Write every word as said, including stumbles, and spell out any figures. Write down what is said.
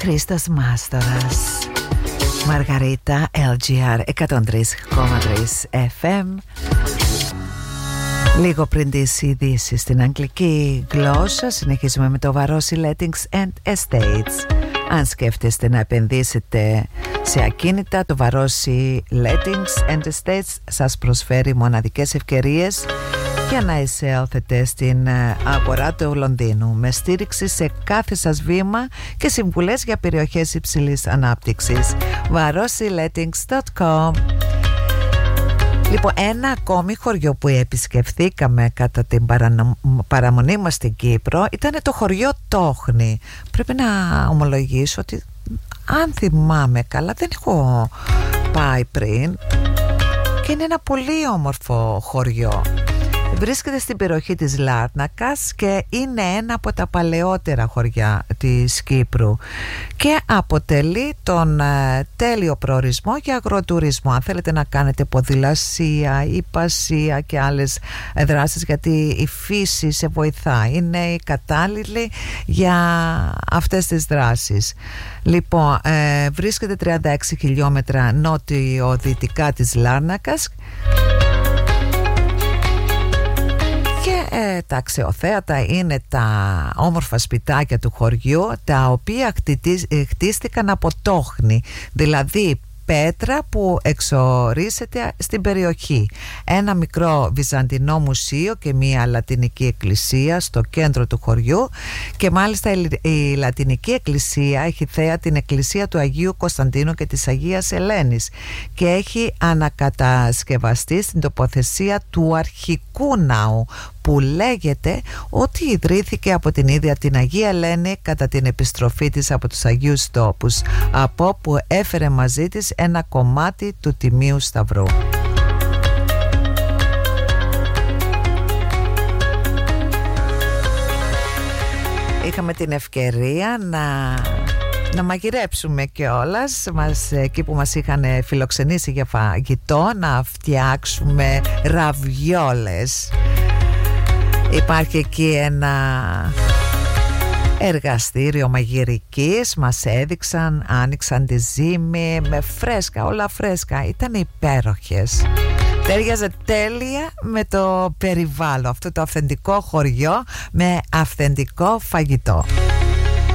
Χρήστος Μάστορας, Μαργαρίτα, ελ τζι αρ εκατόν τρία κόμμα τρία εφ εμ. Λίγο πριν τις ειδήσεις στην αγγλική γλώσσα, συνεχίζουμε με το Βαρόσι Lettings and Estates. Αν σκέφτεστε να επενδύσετε σε ακίνητα, το Βαρόσι Lettings and Estates σας προσφέρει μοναδικές ευκαιρίες για να εισέλθετε στην αγορά του Λονδίνου, με στήριξη σε κάθε σας βήμα και συμβουλές για περιοχές υψηλής ανάπτυξης. βαρόσι λέttings τελεία κομ. Λοιπόν, ένα ακόμη χωριό που επισκεφθήκαμε κατά την παρανο... παραμονή μας στην Κύπρο ήταν το χωριό Τόχνη. Πρέπει να ομολογήσω ότι, αν θυμάμαι καλά, δεν έχω πάει πριν και είναι ένα πολύ όμορφο χωριό. Βρίσκεται στην περιοχή της Λάρνακας και είναι ένα από τα παλαιότερα χωριά της Κύπρου και αποτελεί τον ε, τέλειο προορισμό για αγροτουρισμό. Αν θέλετε να κάνετε ποδηλασία, υπασία και άλλες ε, δράσεις, γιατί η φύση σε βοηθάει, είναι η κατάλληλη για αυτές τις δράσεις. Λοιπόν, ε, βρίσκεται τριάντα έξι χιλιόμετρα νότιο-δυτικά της Λάρνακας και ε, τα αξιοθέατα είναι τα όμορφα σπιτάκια του χωριού, τα οποία χτίστηκαν από τόχνη, δηλαδή πέτρα που εξορίσεται στην περιοχή. Ένα μικρό βυζαντινό μουσείο και μια λατινική εκκλησία στο κέντρο του χωριού, και μάλιστα η λατινική εκκλησία έχει θέα την εκκλησία του Αγίου Κωνσταντίνου και της Αγίας Ελένης και έχει ανακατασκευαστεί στην τοποθεσία του αρχικού ναού, που λέγεται ότι ιδρύθηκε από την ίδια την Αγία Ελένη κατά την επιστροφή της από τους Αγίους Τόπους, από όπου έφερε μαζί της ένα κομμάτι του Τιμίου Σταυρού. Είχαμε την ευκαιρία να... να μαγειρέψουμε κιόλας μας, εκεί που μας είχαν φιλοξενήσει για φαγητό, να φτιάξουμε ραβιόλες. Υπάρχει εκεί ένα εργαστήριο μαγειρικής, μας έδειξαν, άνοιξαν τη ζύμη με φρέσκα, όλα φρέσκα, ήταν υπέροχες. Τέριαζε τέλεια με το περιβάλλον, αυτό το αυθεντικό χωριό με αυθεντικό φαγητό.